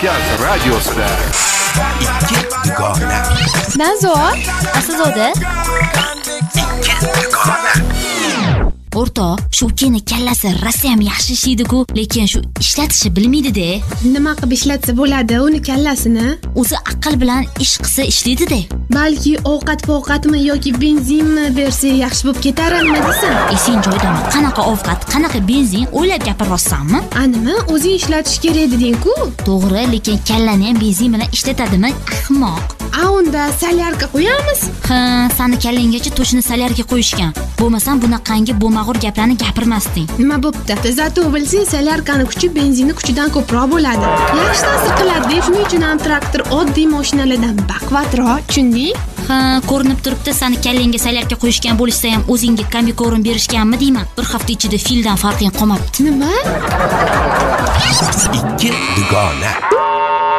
Kavkaz radiosida ikki dugona. Nazor, asizode. Ikki dugona. O'rtoq, shu ukeni kallasi rasam yaxshi ishlaydi-ku, lekin shu ishlatishni bilmaydi-da. Nima qilib ishlatsa bo'ladi uni kallasini? O'zi aql bilan ish qilsa ishlaydi-da. Balki ovqatmi yoki benzinmi bersa yaxshi bo'lib ketar, nima deysan? Sen joydami? Qanaqa ovqat, qanaqa benzin o'ylab gapiryapsanmi? Nima? O'zing ishlatish kerak deding-ku. To'g'ri, lekin kallani ham benzin bilan ishlatadimi? Ahmoq. Unda solyarka qo'yamiz. Sani kallangacha to'shni solyarka qo'yishgan. Bo'lmasam bunaqangi bo'mag'ur gaplarni gapirmasding. Nima bo'pti? Zato bilsang, solyarkani kuchi benzinni kuchidan ko'proq bo'ladi. Yaxshi ta'sir qiladi. Shuning uchun ham traktor oddiy mashinalardan baquvvatroq, tushunding? Ko'rinib turibdi, sani kallangga solyarka qo'yishgan bo'lsa ham o'zingga kombi berishganmi deyman. Bir hafta ichida fildan farqing qolmabdi. Nima? Ikki dugona.